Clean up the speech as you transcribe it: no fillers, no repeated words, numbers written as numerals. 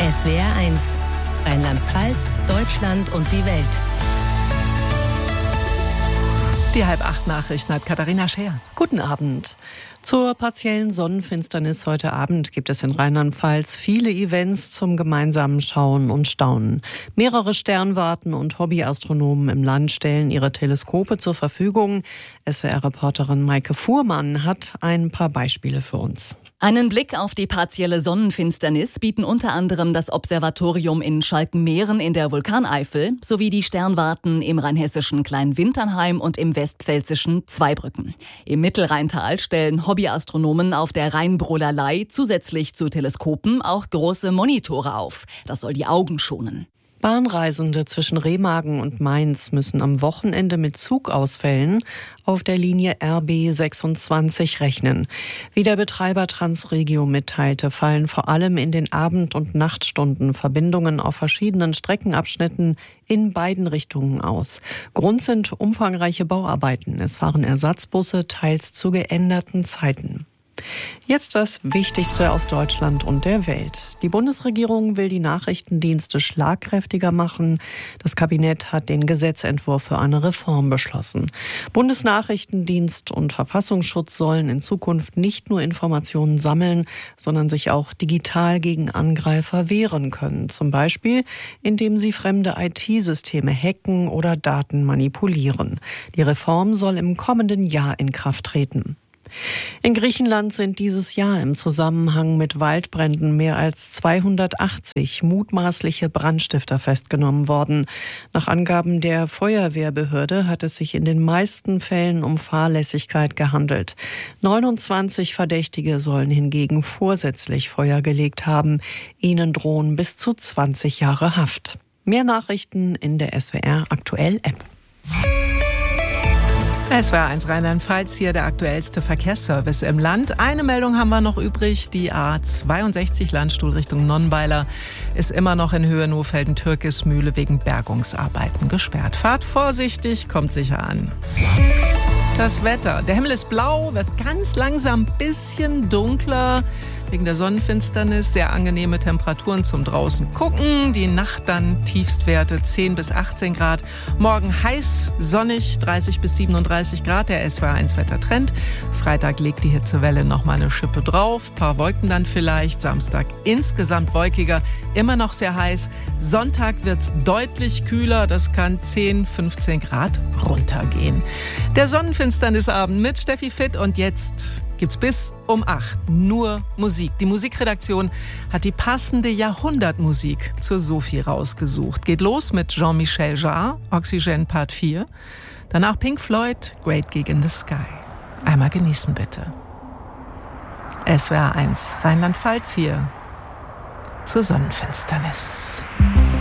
SWR 1, Rheinland-Pfalz, Deutschland und die Welt. Die 7:30 Nachrichten hat Katharina Scheer. Guten Abend. Zur partiellen Sonnenfinsternis heute Abend gibt es in Rheinland-Pfalz viele Events zum gemeinsamen Schauen und Staunen. Mehrere Sternwarten und Hobbyastronomen im Land stellen ihre Teleskope zur Verfügung. SWR-Reporterin Maike Fuhrmann hat ein paar Beispiele für uns. Einen Blick auf die partielle Sonnenfinsternis bieten unter anderem das Observatorium in Schalkenmeeren in der Vulkaneifel sowie die Sternwarten im rheinhessischen Kleinwinternheim und im westpfälzischen Zweibrücken. Im Mittelrheintal stellen Hobbyastronomen auf der Rheinbrollerlei zusätzlich zu Teleskopen auch große Monitore auf. Das soll die Augen schonen. Bahnreisende zwischen Remagen und Mainz müssen am Wochenende mit Zugausfällen auf der Linie RB 26 rechnen. Wie der Betreiber Transregio mitteilte, fallen vor allem in den Abend- und Nachtstunden Verbindungen auf verschiedenen Streckenabschnitten in beiden Richtungen aus. Grund sind umfangreiche Bauarbeiten. Es fahren Ersatzbusse, teils zu geänderten Zeiten. Jetzt das Wichtigste aus Deutschland und der Welt. Die Bundesregierung will die Nachrichtendienste schlagkräftiger machen. Das Kabinett hat den Gesetzentwurf für eine Reform beschlossen. Bundesnachrichtendienst und Verfassungsschutz sollen in Zukunft nicht nur Informationen sammeln, sondern sich auch digital gegen Angreifer wehren können. Zum Beispiel, indem sie fremde IT-Systeme hacken oder Daten manipulieren. Die Reform soll im kommenden Jahr in Kraft treten. In Griechenland sind dieses Jahr im Zusammenhang mit Waldbränden mehr als 280 mutmaßliche Brandstifter festgenommen worden. Nach Angaben der Feuerwehrbehörde hat es sich in den meisten Fällen um Fahrlässigkeit gehandelt. 29 Verdächtige sollen hingegen vorsätzlich Feuer gelegt haben. Ihnen drohen bis zu 20 Jahre Haft. Mehr Nachrichten in der SWR Aktuell App. SWR 1 Rheinland-Pfalz, hier der aktuellste Verkehrsservice im Land. Eine Meldung haben wir noch übrig. Die A62 Landstuhl Richtung Nonnweiler ist immer noch in Höhe Nohfelden-Türkismühle wegen Bergungsarbeiten gesperrt. Fahrt vorsichtig, kommt sicher an. Das Wetter. Der Himmel ist blau, wird ganz langsam ein bisschen dunkler. Wegen der Sonnenfinsternis sehr angenehme Temperaturen zum draußen gucken. Die Nacht dann Tiefstwerte 10 bis 18 Grad. Morgen heiß, sonnig, 30 bis 37 Grad. Der SWR 1 Wettertrend. Freitag legt die Hitzewelle noch mal eine Schippe drauf. Paar Wolken dann vielleicht. Samstag insgesamt wolkiger, immer noch sehr heiß. Sonntag wird's deutlich kühler. Das kann 10, 15 Grad runtergehen. Der Sonnenfinsternisabend mit Steffi Fitt und jetzt gibt's bis um 8 nur Musik. Die Musikredaktion hat die passende Jahrhundertmusik zur Sophie rausgesucht. Geht los mit Jean-Michel Jarre, Oxygen Part 4. Danach Pink Floyd, Great Gig in the Sky. Einmal genießen bitte. SWR 1 Rheinland-Pfalz hier zur Sonnenfinsternis.